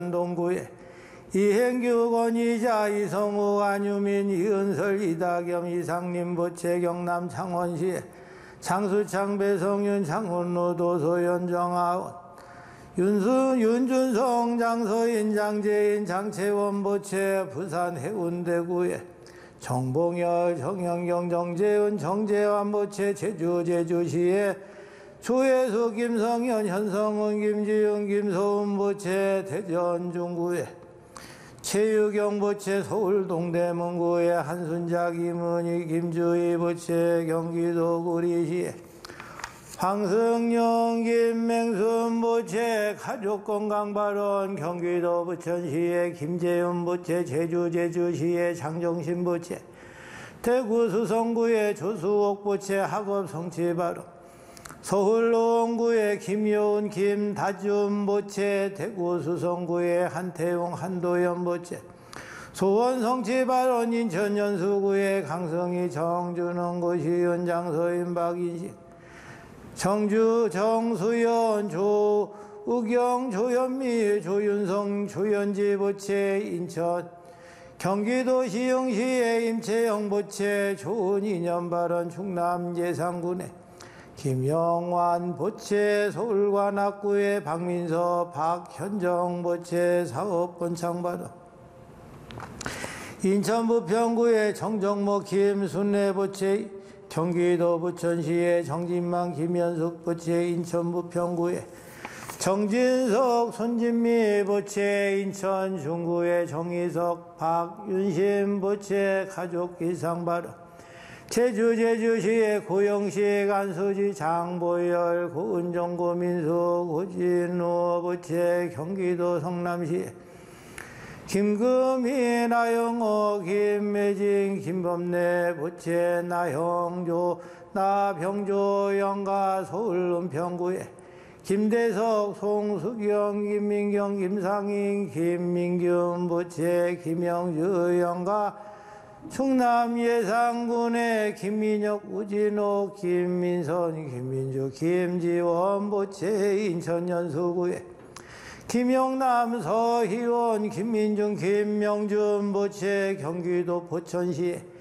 동구에 이행규 권위자 이성우 안유민 이은설 이다겸 이상림 보채 경남 창원시에 장수창 배성윤 창원로 도소연 정하원 윤준성 장서인 장재인 장채원 보채 부산 해운대구에 정봉열 정영경 정재은 정재환 보채 제주시에 조혜수 김성현 현성은 김지윤 김소은 보채 대전 중구에 최유경 보채 서울 동대문구에 한순자 김은희 김주희 보채 경기도 구리시에 황승영 김맹순 보채 가족건강발언 경기도 부천시에 김재윤 보채 제주시에 장정신 보채 대구 수성구에 조수옥 보채 학업 성취발언 서울 노원구에 김효은 김다준 보채 대구 수성구에 한태용 한도연 보채 소원 성취발언 인천 연수구에 강성희 정준원 고시윤 장서인 박인식 청주 정수연 조우경 조현미 조윤성 조현지 보채 인천 경기도 시흥시에 임채영 보채 좋은 인연발언 충남 예산군에 김영환 보채 서울관악구에 박민서 박현정 보채 사업권창발언 인천 부평구에 정정모 김순례 보채 경기도 부천시에 정진만 김현숙 보채 인천 부평구에 정진석 손진미 보채 인천 중구에 정희석 박윤심 보채 가족 이상발언 제주시에 고영식 안수지 장보열 고은정 고민수 고진우 보채 경기도 성남시에 김금희 나영호 김매진 김범래 보채 나병조 영가 서울 은평구에 김대석 송수경 김민경 김상인 김민균 보채 김영주 영가 충남 예산군의 김민혁 우진호 김민선 김민주 김지원 보채 인천 연수구에 김영남 서희원 김민중 김명준 보채 경기도 포천시에